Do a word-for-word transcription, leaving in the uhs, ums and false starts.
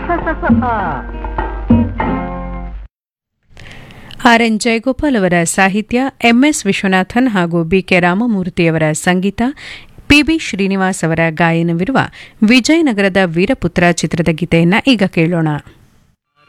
R N Jayagopal ಅವರ ಸಾಹಿತ್ಯ, MS Viswanathan ಹಾಗೂ ಬಿಕೆ ರಾಮಮೂರ್ತಿಯವರ ಸಂಗೀತ, ಪಿಬಿ ಶ್ರೀನಿವಾಸ್ ಅವರ ಗಾಯನವಿರುವ ವಿಜಯನಗರದ ವೀರಪುತ್ರ ಚಿತ್ರದ ಗೀತೆಯನ್ನು ಈಗ ಕೇಳೋಣ.